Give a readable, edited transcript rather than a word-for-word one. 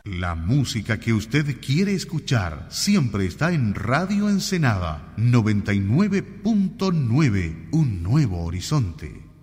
La música que usted quiere escuchar siempre está en Radio Ensenada 99.9, un nuevo horizonte.